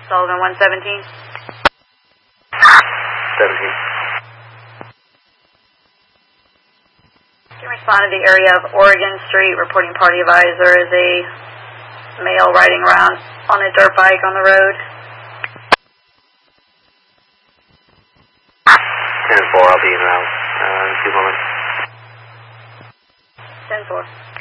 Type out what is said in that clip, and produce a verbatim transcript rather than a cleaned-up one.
Sullivan one seventeen. seventeen. Can you respond to the area of Oregon Street, reporting party advisor is a male riding around on a dirt bike on the road? ten four, I'll be in around uh, in a few moments. ten four.